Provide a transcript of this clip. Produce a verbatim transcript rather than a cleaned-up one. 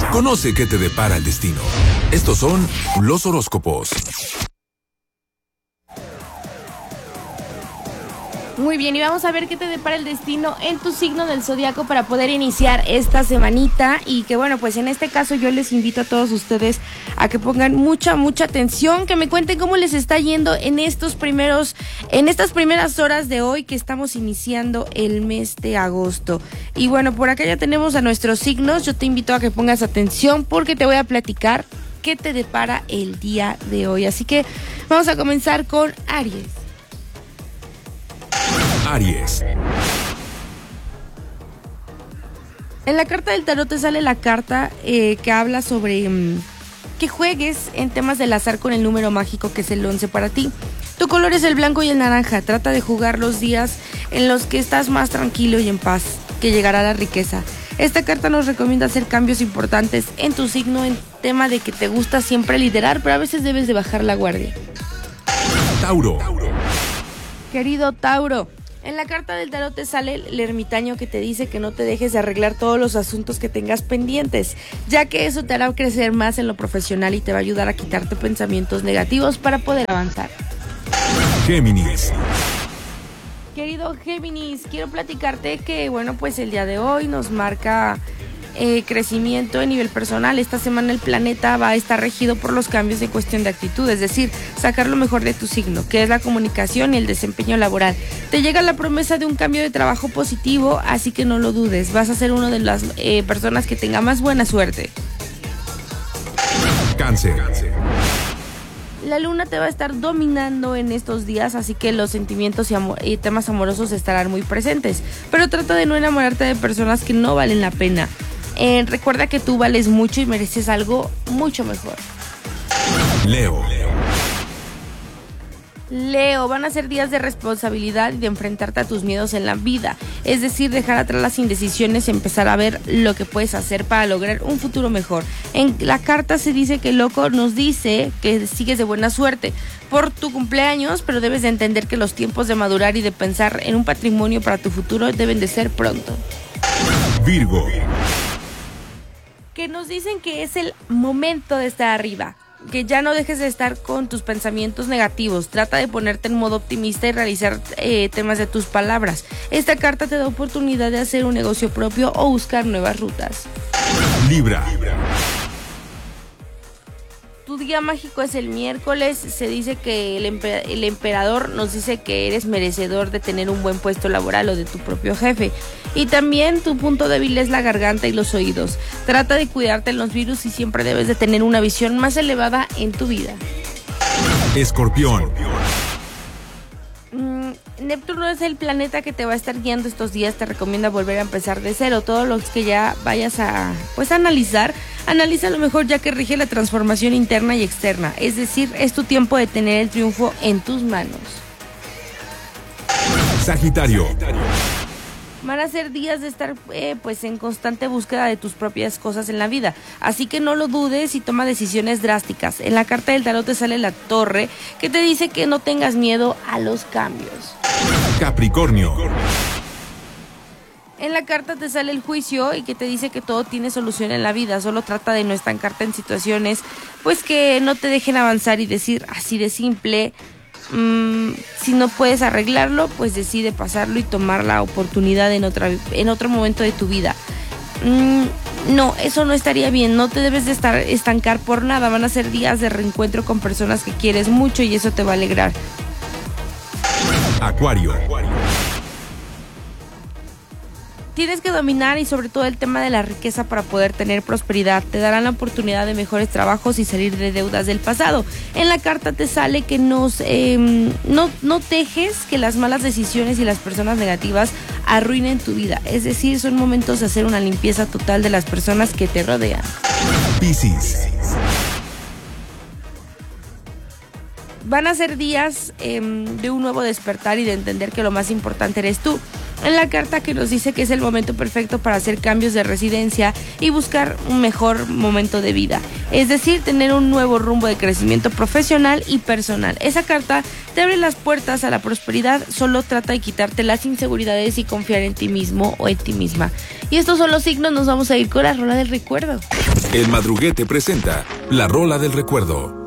Conoce qué te depara el destino. Estos son los horóscopos. Muy bien, y vamos a ver qué te depara el destino en tu signo del zodiaco para poder iniciar esta semanita. Y que bueno, pues en este caso yo les invito a todos ustedes a que pongan mucha, mucha atención, que me cuenten cómo les está yendo en estos primeros, en estas primeras horas de hoy que estamos iniciando el mes de agosto. Y bueno, por acá ya tenemos a nuestros signos. Yo te invito a que pongas atención porque te voy a platicar qué te depara el día de hoy. Así que vamos a comenzar con Aries. Aries. En la carta del tarot te sale la carta eh, que habla sobre um, que juegues en temas del azar con el número mágico que es el once para ti. Tu color es el blanco y el naranja. Trata de jugar los días en los que estás más tranquilo y en paz, que llegará la riqueza. Esta carta nos recomienda hacer cambios importantes en tu signo en tema de que te gusta siempre liderar, pero a veces debes de bajar la guardia. Tauro. Querido Tauro, en la carta del tarot te sale el ermitaño que te dice que no te dejes de arreglar todos los asuntos que tengas pendientes, ya que eso te hará crecer más en lo profesional y te va a ayudar a quitarte pensamientos negativos para poder avanzar. Géminis. Querido Géminis, quiero platicarte que, bueno, pues el día de hoy nos marca eh, crecimiento a nivel personal. Esta semana el planeta va a estar regido por los cambios en cuestión de actitud, es decir, sacar lo mejor de tu signo, que es la comunicación y el desempeño laboral. Te llega la promesa de un cambio de trabajo positivo, así que no lo dudes, vas a ser una de las eh, personas que tenga más buena suerte. Cáncer. La luna te va a estar dominando en estos días, así que los sentimientos y, amor, y temas amorosos estarán muy presentes. Pero trata de no enamorarte de personas que no valen la pena. Eh, recuerda que tú vales mucho y mereces algo mucho mejor. Leo. Leo, van a ser días de responsabilidad y de enfrentarte a tus miedos en la vida. Es decir, dejar atrás las indecisiones y empezar a ver lo que puedes hacer para lograr un futuro mejor. En la carta se dice que el loco nos dice que sigues de buena suerte por tu cumpleaños, pero debes de entender que los tiempos de madurar y de pensar en un patrimonio para tu futuro deben de ser pronto. Virgo. Que nos dicen que es el momento de estar arriba, que ya no dejes de estar con tus pensamientos negativos. Trata de ponerte en modo optimista y realizar eh, temas de tus palabras. Esta carta te da oportunidad de hacer un negocio propio o buscar nuevas rutas. Libra. Tu día mágico es el miércoles. Se dice que el, emper- el emperador nos dice que eres merecedor de tener un buen puesto laboral o de tu propio jefe. Y también tu punto débil es la garganta y los oídos. Trata de cuidarte en los virus y siempre debes de tener una visión más elevada en tu vida. Escorpión. Mm, Neptuno es el planeta que te va a estar guiando estos días. Te recomienda volver a empezar de cero. Todos los que ya vayas a, pues, a analizar, analiza lo mejor ya que rige la transformación interna y externa. Es decir, es tu tiempo de tener el triunfo en tus manos. Sagitario. Van a ser días de estar eh, pues en constante búsqueda de tus propias cosas en la vida, así que no lo dudes y toma decisiones drásticas. En la carta del tarot te sale la torre que te dice que no tengas miedo a los cambios. Capricornio. En la carta te sale el juicio y que te dice que todo tiene solución en la vida, solo trata de no estancarte en situaciones pues que no te dejen avanzar y decir así de simple. Mm, si no puedes arreglarlo, pues decide pasarlo y tomar la oportunidad en otra en otro momento de tu vida. Mm, no, eso no estaría bien. No te debes de estar estancar por nada. Van a ser días de reencuentro con personas que quieres mucho y eso te va a alegrar. Acuario. Tienes que dominar y sobre todo el tema de la riqueza para poder tener prosperidad. Te darán la oportunidad de mejores trabajos y salir de deudas del pasado. En la carta te sale que nos, eh, no, no dejes que las malas decisiones y las personas negativas arruinen tu vida. Es decir, son momentos de hacer una limpieza total de las personas que te rodean. Piscis. Van a ser días eh, de un nuevo despertar y de entender que lo más importante eres tú. En la carta que nos dice que es el momento perfecto para hacer cambios de residencia y buscar un mejor momento de vida. Es decir, tener un nuevo rumbo de crecimiento profesional y personal. Esa carta te abre las puertas a la prosperidad, solo trata de quitarte las inseguridades y confiar en ti mismo o en ti misma. Y estos son los signos, nos vamos a ir con la rola del recuerdo. El Madruguete presenta La Rola del Recuerdo.